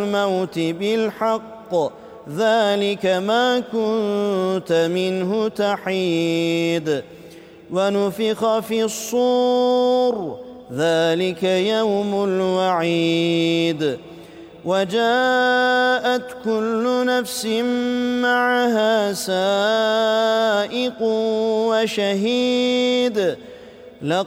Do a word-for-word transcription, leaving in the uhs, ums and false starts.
الموت بالحق ذلك ما كنت منه تحيد ونفخ في الصور ذلك يوم الوعيد وجاءت كل نفس معها سائق وشهيد